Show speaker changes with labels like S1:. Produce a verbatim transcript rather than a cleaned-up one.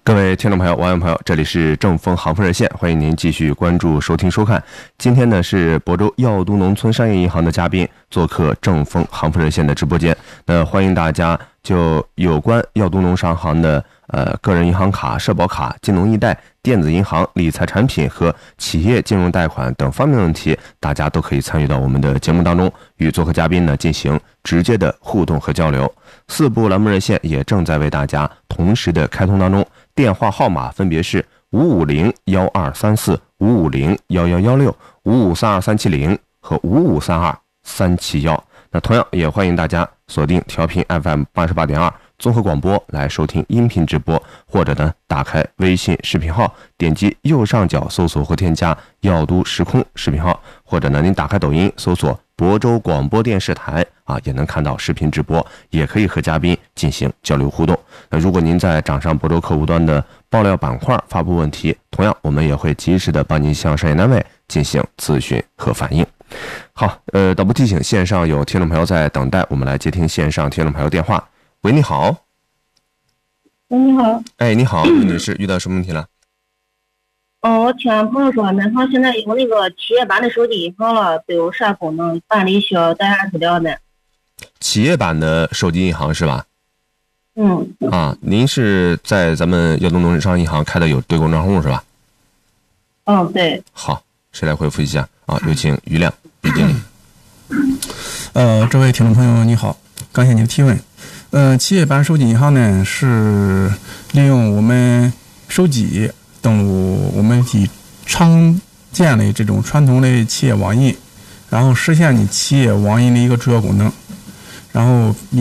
S1: 各位听众朋友、网友朋友，这里是正风行富热线，欢迎您继续关注、收听、收看。今天呢是亳州耀都农村商业银行的嘉宾做客正风行富热线的直播间。那欢迎大家就有关耀都农商行的呃个人银行卡、社保卡、金融易贷、电子银行、理财产品和企业金融贷款等方面的问题，大家都可以参与到我们的节目当中，与做客嘉宾呢进行直接的互动和交流。四部栏目热线也正在为大家同时的开通当中。电话号码分别是五五零幺二三四、五五零幺幺幺六、五五三二三七零和五五三二三七幺。那同样也欢迎大家锁定调频 F M 八十八点二综合广播来收听音频直播，或者呢打开微信视频号，点击右上角搜索或添加耀都时空视频号，或者呢您打开抖音搜索亳州广播电视台啊，也能看到视频直播，也可以和嘉宾进行交流互动。那如果您在掌上亳州客户端的爆料板块发布问题，同样我们也会及时的帮您向商业单位进行咨询和反映。好，呃，导播提醒，线上有听众朋友在等待，我们来接听线上听众朋友电话。喂，你好。
S2: 喂，你好。
S1: 哎，你好，魏女士，遇到什么问题了？
S2: 嗯，我听朋友说，俺方现在有那个企业版的手机银行了，都有啥功能？办理需要带啥资料呢？
S1: 企业版的手机银行是吧？
S2: 嗯。
S1: 啊，您是在咱们耀都农商银行开的有对公账户是吧？
S2: 嗯，对。
S1: 好，谁来回复一下啊？有请于亮，于经理。
S3: 呃，这位听众朋友你好，感谢你的提问。呃，企业版手机银行呢是利用我们手机登录我们的常见的这种传统的企业网银，然后实现你企业网银的一个主要功能，然后